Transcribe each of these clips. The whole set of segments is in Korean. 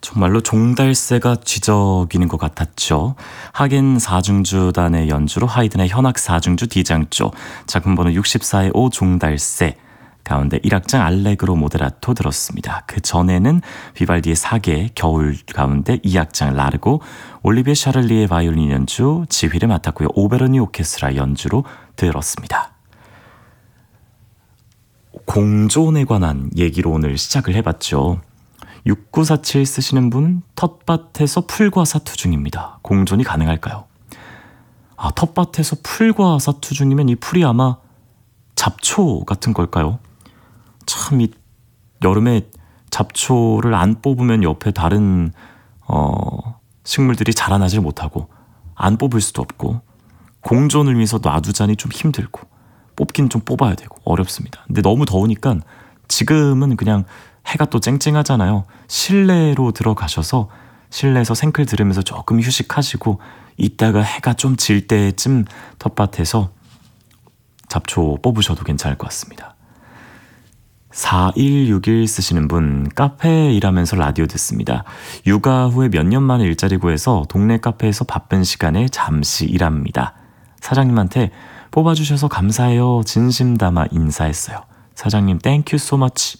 정말로 종달새가 쥐저귀는 것 같았죠. 하겐 4중주단의 연주로 하이든의 현악 4중주 D장조, 작품 번호 64의 5 종달새 가운데 1악장 알레그로 모데라토 들었습니다. 그 전에는 비발디의 사계 겨울 가운데 2악장 라르고, 올리비에 샤를리의 바이올린 연주 지휘를 맡았고요. 오베르니 오케스트라 연주로 들었습니다. 공존에 관한 얘기로 오늘 시작을 해봤죠. 6947 쓰시는 분, 텃밭에서 풀과 사투 중입니다. 공존이 가능할까요? 텃밭에서 풀과 사투 중이면 이 풀이 아마 잡초 같은 걸까요? 참, 이 여름에 잡초를 안 뽑으면 옆에 다른 식물들이 자라나질 못하고, 안 뽑을 수도 없고, 공존을 위해서 놔두자니 좀 힘들고, 뽑긴 좀 뽑아야 되고 어렵습니다. 근데 너무 더우니까 지금은 그냥 해가 또 쨍쨍하잖아요. 실내로 들어가셔서 실내에서 생클 들으면서 조금 휴식하시고, 이따가 해가 좀 질 때쯤 텃밭에서 잡초 뽑으셔도 괜찮을 것 같습니다. 4161 쓰시는 분, 카페 일하면서 라디오 듣습니다. 육아 후에 몇 년 만에 일자리 구해서 동네 카페에서 바쁜 시간에 잠시 일합니다. 사장님한테 뽑아주셔서 감사해요. 진심 담아 인사했어요. 사장님 땡큐 소 머치.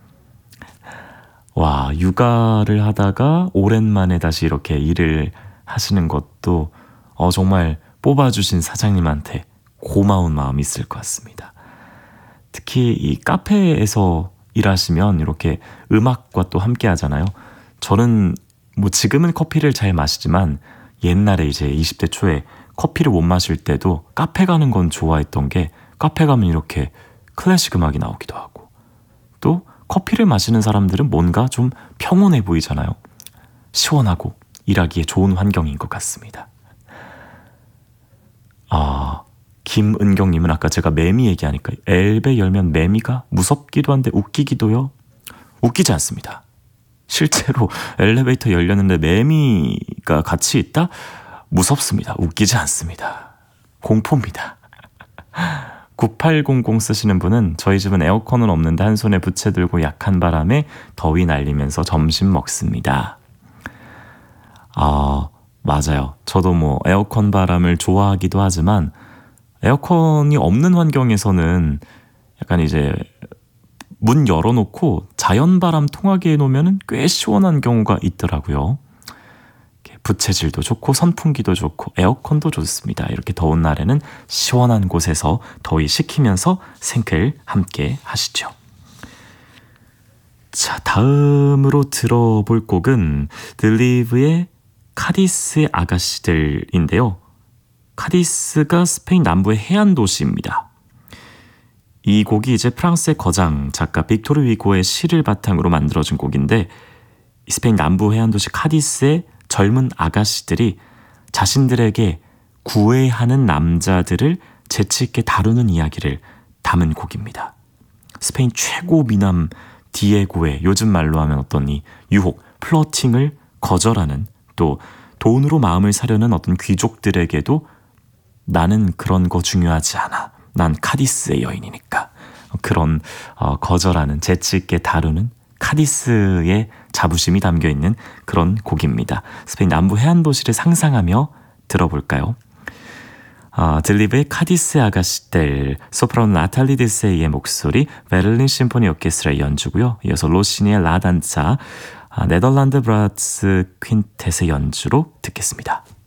와, 육아를 하다가 오랜만에 다시 이렇게 일을 하시는 것도 정말 뽑아주신 사장님한테 고마운 마음이 있을 것 같습니다. 특히 이 카페에서 일하시면 이렇게 음악과 또 함께 하잖아요. 저는 뭐 지금은 커피를 잘 마시지만 옛날에 이제 20대 초에 커피를 못 마실 때도 카페 가는 건 좋아했던 게, 카페 가면 이렇게 클래식 음악이 나오기도 하고, 또 커피를 마시는 사람들은 뭔가 좀 평온해 보이잖아요. 시원하고 일하기에 좋은 환경인 것 같습니다. 김은경님은 아까 제가 매미 얘기하니까 엘베 열면 매미가 무섭기도 한데 웃기기도요? 웃기지 않습니다. 실제로 엘리베이터 열렸는데 매미가 같이 있다? 무섭습니다. 웃기지 않습니다. 공포입니다. 9800 쓰시는 분은, 저희 집은 에어컨은 없는데 한 손에 부채 들고 약한 바람에 더위 날리면서 점심 먹습니다. 맞아요. 저도 뭐 에어컨 바람을 좋아하기도 하지만 에어컨이 없는 환경에서는 약간 이제 문 열어놓고 자연바람 통하게 해놓으면 꽤 시원한 경우가 있더라고요. 부채질도 좋고 선풍기도 좋고 에어컨도 좋습니다. 이렇게 더운 날에는 시원한 곳에서 더위 식히면서 생클 함께 하시죠. 자, 다음으로 들어볼 곡은 들리브의 카디스의 아가씨들인데요. 카디스가 스페인 남부의 해안 도시입니다. 이 곡이 이제 프랑스의 거장 작가 빅토르 위고의 시를 바탕으로 만들어진 곡인데, 스페인 남부 해안 도시 카디스의 젊은 아가씨들이 자신들에게 구애하는 남자들을 재치있게 다루는 이야기를 담은 곡입니다. 스페인 최고 미남 디에고의, 요즘 말로 하면 어떤 이 유혹, 플러팅을 거절하는, 또 돈으로 마음을 사려는 어떤 귀족들에게도 나는 그런 거 중요하지 않아, 난 카디스의 여인이니까, 그런 거절하는, 재치있게 다루는 카디스의 자부심이 담겨있는 그런 곡입니다. 스페인 남부 해안 도시를 상상하며 들어볼까요? 들리브의 카디스 아가씨들, 소프라노 나탈리 데세이의 목소리, 베를린 심포니 오케스트라의 연주고요. 이어서 로시니의 라단차, 네덜란드 브라츠 퀸텟의 연주로 듣겠습니다.